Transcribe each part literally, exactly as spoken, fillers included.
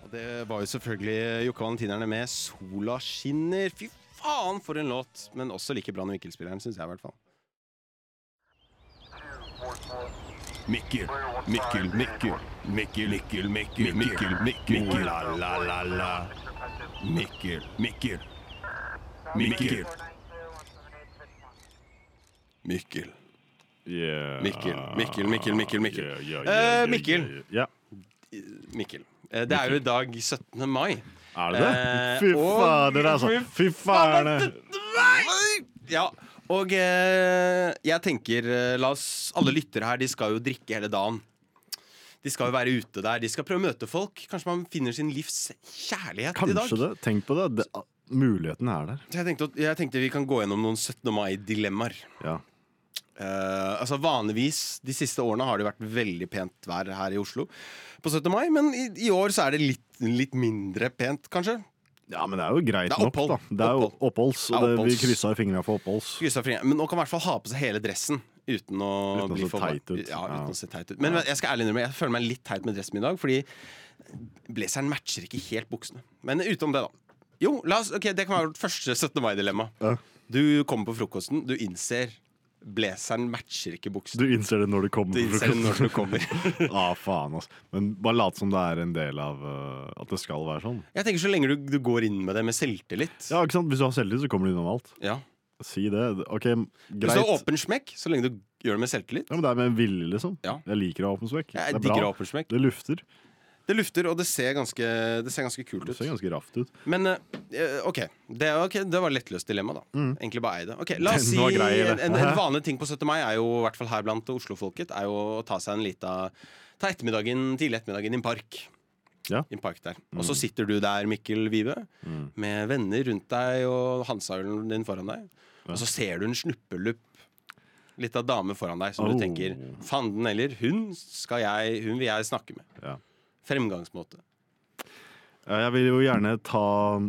Det var jo selvfølgelig Jokke Valentinerne med Sola skinner. Fy faen for en låt. Men også like bra enn Mikkel-spilleren, synes jeg i hvert fall. Mikkel, Mikkel, Mikkel, Mikkel, Mikkel, Mikkel, Mikkel, Mikkel, la la la la. Mikkel, Mikkel, Mikkel, Mikkel. Yeah. Mikkel, Mikkel, Mikkel, Mikkel, Mikkel. Yeah, yeah, Eh, yeah, yeah, Mikkel. yeah, yeah. Mikkel. Eh, Det er jo i dag syttende mai. Er det det? Eh, Fy og- fader, altså. Fy faen. Ja, og eh, jeg tenker eh, La oss, alle lyttere her, de skal jo drikke hele dagen. De skal jo være ute der, de skal prøve å møte folk. Kanskje man finner sin livs kjærlighet i dag. Kanskje det. Tenk på det. det muligheten er der. Så jeg tenkte, at- jeg tenkte vi kan gå gjennom noen syttende mai-dilemmaer. Ja. Eh, altså Vanligvis de siste årene har det vært veldig pent vær her i Oslo på syttende mai, men i, i år så er det litt, litt mindre pent, kanskje. Ja, men det er jo greit Det er nok, opphold. da. Det er jo Opphold. oppholds, Det er og det, vi oppholds. kryssa i fingrene for oppholds. Kryssa fingre. Men nå kan man i hvert fall ha på seg hele dressen uten å, Uten å bli se for teit ut. Ja, uten Ja. å se teit ut. Men jeg skal ærlig innrømme, jeg føler meg litt teit med dressen min i dag, fordi blazeren matcher ikke helt buksene. Men utenom det, da. Jo, la oss, ok, det kan være vårt første syttende mai-dilemma. Ja. Du kommer på frokosten, du innser blazeren matcher ikke buksene. Du innser det når du kommer. Du innser det når du kommer. ah, faen, altså. Men bare lat som det er en del av uh, at det skal være sånn. Jeg tenker så lenge du, du går inn med det med selvtillit. Ja, ikke sant? Hvis du har selvtillit, så kommer du innom alt. Ja. Si det. Ok, Hvis du har greit. åpen smekk, så lenge du gjør det med selvtillit. Ja, men det er med vilje, liksom. Ja. Jeg liker å ha åpen svekk. Jeg Det er digger bra. åpen smekk. Det lufter. Det lufter, og det ser ganske, det ser ganske kult Det ut. ser ganske raft ut. Men eh, ok, det, ok, det var et lettløst dilemma, da. Egentlig bare ei det. Ok, La oss Den si var grei, en, det. en, en vanlig ting på syttende mai er jo, i hvert fall her blant Oslo-folket, er jo å ta seg en lita Ta ettermiddagen, tidlig ettermiddagen i en park. Ja. I en park der. Og så sitter du der, Mikkel Vive, med venner rundt deg og Hansa-ølen din foran deg. Og så ser du en snuppelupp, litt av dame foran deg, som Oh. du tenker fanden eller, hun skal jeg, hun vil jeg snakke med. Ja. Fremgangsmåte. Ja, Jeg vil jo gjerne ta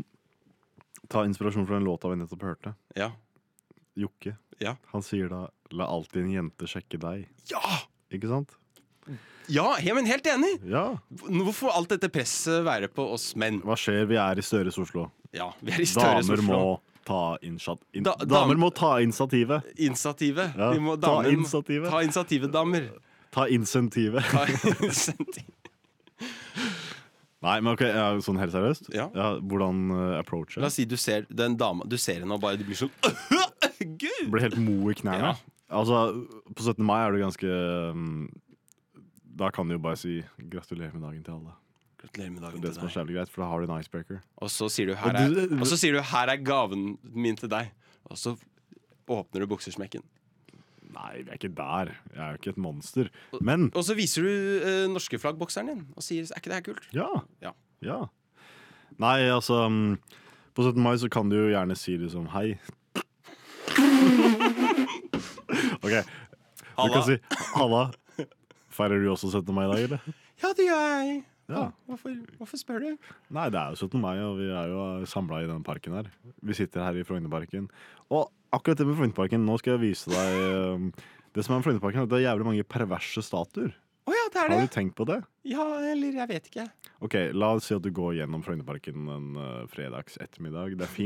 Ta inspirasjon fra den låta vi nettopp hørte. Ja. Jokke. Ja. Han sier da 'la alltid en jente sjekke deg'. Ja! Ikke sant? Ja, jeg er helt enig! Ja. Hvorfor må alt dette presset være på oss menn? Hva skjer? Vi er i Støres Oslo. Ja, vi er i Støres Damer Oslo. må ta initiat in Da- Damer dam- må ta initiativet. Initiativet. Ja, Vi må, ta damer må- initiativet. Ta initiativet, damer. Ta insentivet. Ta initiativ. Nei, men ok, ja, sånn helt seriøst. Ja. Hvordan uh, approach La det? oss si du ser den dama Du ser henne og bare du blir sånn Gud! Blir helt mo i knærne. Ja. Altså, på syttende mai er du ganske um, Da kan du jo bare si 'gratulerer med dagen' til alle. Gratulerer med Det dagen er det som er til deg. så jævlig greit, for da har du en icebreaker. Og så sier du her Og du- er, og så sier du, her er gaven min til deg. Og så åpner du buksesmekken. Nei, vi er ikke der. Jeg er jo ikke et monster. Men Og så viser du eh, norske flaggbokseren din og sier er ikke det her kult? ja. Ja. Ja. Nei, altså um, på syttende mai så kan du jo gjerne si liksom hei. OK. Du Halla. kan si halla. Feirer du også syttende mai i dag, eller? Ja, det gjør jeg. Ja. Hvorfor, hvorfor spør du? Nei, det er jo syttende mai, og vi er jo samla i den parken her. Vi sitter her i Frognerparken. Og akkurat det med Frognerparken, nå skal jeg vise deg um, det som er med Frognerparken, er at det er jævlig mange perverse statuer. Å ja, det er Har det. du tenkt på det? Ja, eller jeg vet ikke. Ok, la oss si at du går gjennom Frognerparken en uh, fredags ettermiddag. Det er fint.